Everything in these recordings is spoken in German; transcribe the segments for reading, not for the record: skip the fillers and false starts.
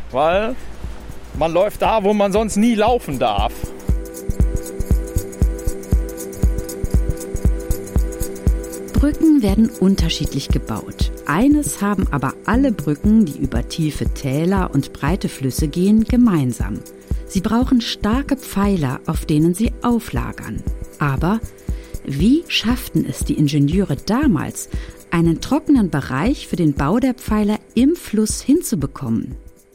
weil man läuft da, wo man sonst nie laufen darf. Brücken werden unterschiedlich gebaut. Eines haben aber alle Brücken, die über tiefe Täler und breite Flüsse gehen, gemeinsam. Sie brauchen starke Pfeiler, auf denen sie auflagern. Aber wie schafften es die Ingenieure damals, einen trockenen Bereich für den Bau der Pfeiler im Fluss hinzubekommen?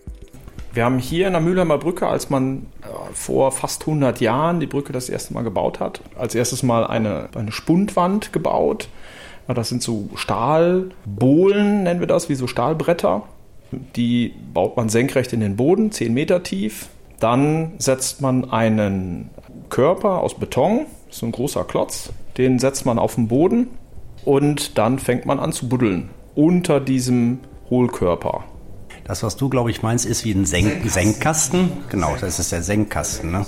Wir haben hier in der Mülheimer Brücke, als man vor fast 100 Jahren die Brücke das erste Mal gebaut hat, als erstes Mal eine Spundwand gebaut. Das sind so Stahlbohlen, nennen wir das, wie so Stahlbretter. Die baut man senkrecht in den Boden, 10 Meter tief. Dann setzt man einen Körper aus Beton, so ein großer Klotz, den setzt man auf den Boden und dann fängt man an zu buddeln unter diesem Hohlkörper. Das, was du, glaube ich, meinst, ist wie ein Senkkasten. Genau, das ist der Senkkasten, ne?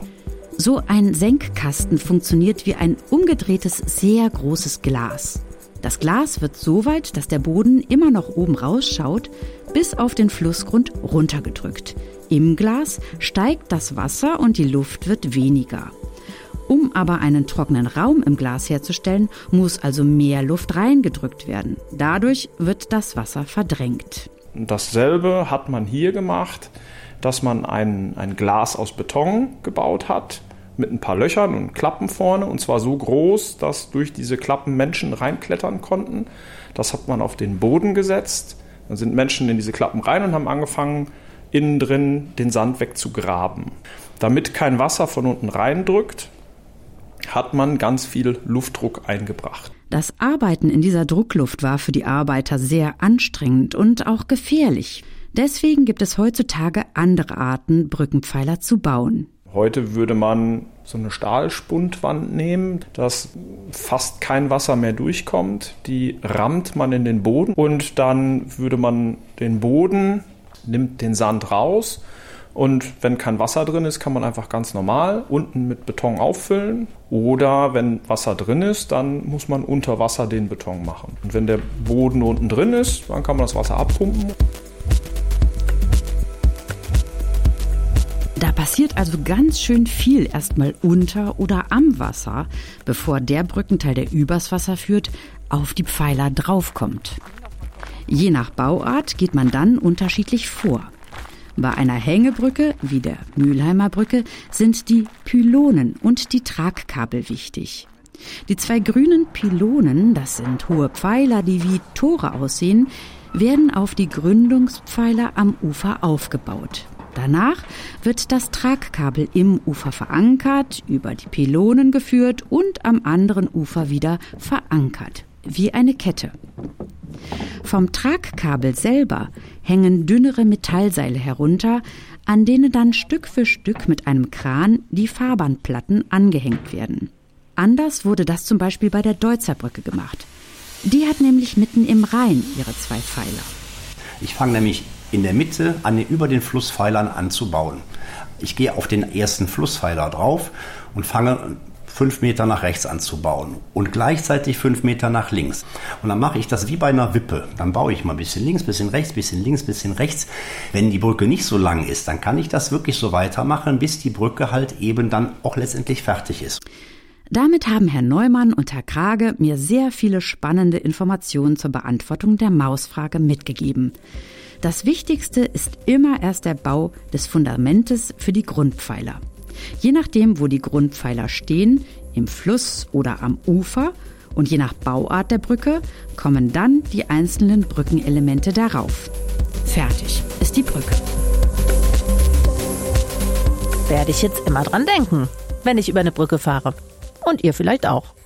So ein Senkkasten funktioniert wie ein umgedrehtes, sehr großes Glas. Das Glas wird so weit, dass der Boden immer noch oben rausschaut, bis auf den Flussgrund runtergedrückt. Im Glas steigt das Wasser und die Luft wird weniger. Um aber einen trockenen Raum im Glas herzustellen, muss also mehr Luft reingedrückt werden. Dadurch wird das Wasser verdrängt. Dasselbe hat man hier gemacht, dass man ein Glas aus Beton gebaut hat, mit ein paar Löchern und Klappen vorne, und zwar so groß, dass durch diese Klappen Menschen reinklettern konnten. Das hat man auf den Boden gesetzt. Dann sind Menschen in diese Klappen rein und haben angefangen, innen drin den Sand wegzugraben. Damit kein Wasser von unten reindrückt, hat man ganz viel Luftdruck eingebracht. Das Arbeiten in dieser Druckluft war für die Arbeiter sehr anstrengend und auch gefährlich. Deswegen gibt es heutzutage andere Arten, Brückenpfeiler zu bauen. Heute würde man so eine Stahlspundwand nehmen, dass fast kein Wasser mehr durchkommt. Die rammt man in den Boden und dann würde man den Boden, nimmt den Sand raus. Und wenn kein Wasser drin ist, kann man einfach ganz normal unten mit Beton auffüllen. Oder wenn Wasser drin ist, dann muss man unter Wasser den Beton machen. Und wenn der Boden unten drin ist, dann kann man das Wasser abpumpen. Da passiert also ganz schön viel erstmal unter oder am Wasser, bevor der Brückenteil, der übers Wasser führt, auf die Pfeiler draufkommt. Je nach Bauart geht man dann unterschiedlich vor. Bei einer Hängebrücke, wie der Mülheimer Brücke, sind die Pylonen und die Tragkabel wichtig. Die 2 grünen Pylonen, das sind hohe Pfeiler, die wie Tore aussehen, werden auf die Gründungspfeiler am Ufer aufgebaut. Danach wird das Tragkabel im Ufer verankert, über die Pylonen geführt und am anderen Ufer wieder verankert, wie eine Kette. Vom Tragkabel selber hängen dünnere Metallseile herunter, an denen dann Stück für Stück mit einem Kran die Fahrbahnplatten angehängt werden. Anders wurde das zum Beispiel bei der Deutzer Brücke gemacht. Die hat nämlich mitten im Rhein ihre 2 Pfeiler. Ich fange nämlich in der Mitte über den Flusspfeilern an zu bauen. Ich gehe auf den ersten Flusspfeiler drauf und fange 5 Meter nach rechts an zu bauen und gleichzeitig 5 Meter nach links. Und dann mache ich das wie bei einer Wippe. Dann baue ich mal ein bisschen links, bisschen rechts, bisschen links, bisschen rechts. Wenn die Brücke nicht so lang ist, dann kann ich das wirklich so weitermachen, bis die Brücke halt eben dann auch letztendlich fertig ist. Damit haben Herr Neumann und Herr Krage mir sehr viele spannende Informationen zur Beantwortung der Mausfrage mitgegeben. Das Wichtigste ist immer erst der Bau des Fundamentes für die Grundpfeiler. Je nachdem, wo die Grundpfeiler stehen, im Fluss oder am Ufer, und je nach Bauart der Brücke, kommen dann die einzelnen Brückenelemente darauf. Fertig ist die Brücke. Werde ich jetzt immer dran denken, wenn ich über eine Brücke fahre. Und ihr vielleicht auch.